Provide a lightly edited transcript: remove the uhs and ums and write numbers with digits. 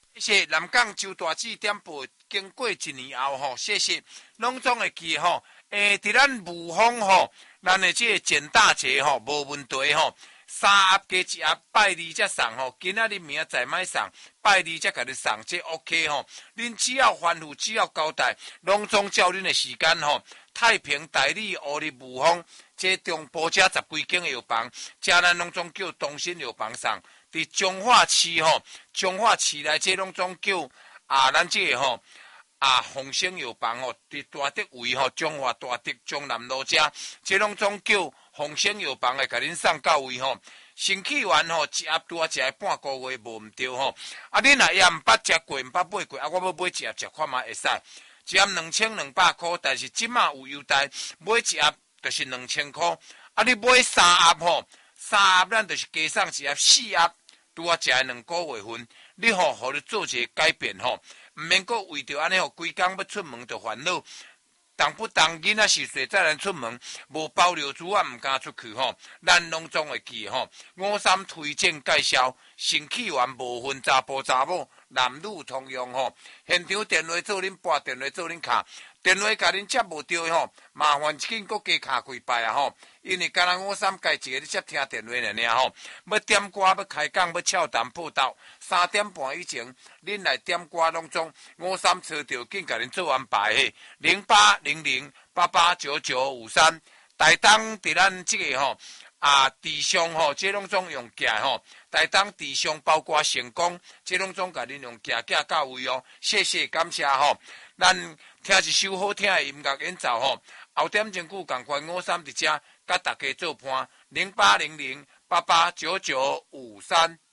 谢谢南港周大志点播，经过1年后吼，谢谢，拢总会记吼。伫咱武丰吼，咱的这个简大节吼，无问题吼。3盒加1盒，拜2才送吼。今仔日明仔买送，拜2才甲你送，这 OK 吼。恁只要吩咐，只要交代，拢总照恁的时间吼。太平代理乌日武丰，这中部这10几间药房，这咱拢总叫东兴药房送。伫彰化市吼，彰化市内这拢总叫咱这个吼鸿升药房吼，伫大德围吼，彰化大德中南路这拢总叫鸿升药房的，甲恁送到位吼。生气丸吼，1盒拄啊食半个月无毋对吼。恁若也毋捌食过，毋捌买过，我要买1盒食看嘛会使。1盒2200块，但是即马有优待，买1盒就是2000块。你买3盒吼，3盒咱就是加送1盒4盒。拄啊食2个月份，你互你做一个改变吼，毋免阁为着安尼吼，规工要出门就烦恼。当不当囡仔10岁再来出门，无包留珠啊，毋敢出去吼。咱拢总会记吼。53推荐介绍，生气丸无分查甫查某，男女通用吼。现场电话做恁拨，电话做恁卡，电话甲恁接无着吼，麻烦紧阁加卡几摆啊吼。因为敢若53改一个，你接听电话尔吼。要点歌，要开讲，要俏谈报道，3点半以前，恁来点歌拢总53找着，紧甲恁做安排嘿。0800889953，台东伫咱即个吼地上吼，这拢总用寄吼。台东地上包括成功，这拢总甲恁用寄到位哦。谢谢感谢吼。咱听一首好听的音乐演奏吼。后点钟久共款53伫遮，甲大家做伴0800889953。